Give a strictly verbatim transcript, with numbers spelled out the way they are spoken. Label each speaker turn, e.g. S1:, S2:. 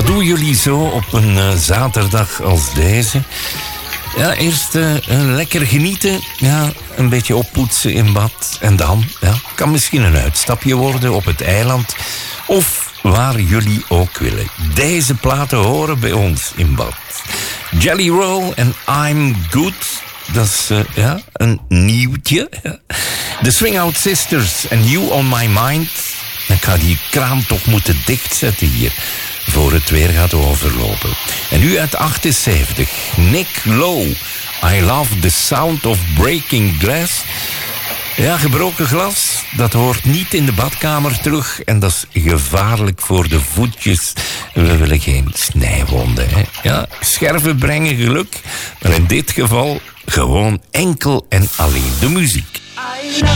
S1: doen jullie zo op een uh, zaterdag als deze? Ja, eerst uh, lekker genieten. Ja, een beetje oppoetsen in bad. En dan, ja, kan misschien een uitstapje worden op het eiland. Of waar jullie ook willen. Deze platen horen bij ons in bad. Jelly Roll en I'm Good. Dat is uh, ja, een nieuwtje. Ja. The Swing Out Sisters en You On My Mind. Ik ga die kraan toch moeten dichtzetten hier, voor het weer gaat overlopen. En nu uit achtenzeventig. Nick Lowe. I Love the Sound of Breaking Glass. Ja, gebroken glas, dat hoort niet in de badkamer terug. En dat is gevaarlijk voor de voetjes. We willen geen snijwonden, hè. Ja, scherven brengen geluk. Maar in dit geval gewoon enkel en alleen de muziek.
S2: I love